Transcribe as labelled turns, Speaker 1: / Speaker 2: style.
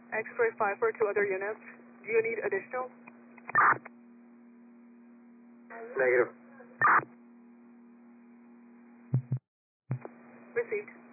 Speaker 1: X-ray 5 for 2 other units. Do you need additional?
Speaker 2: Negative.
Speaker 1: Received.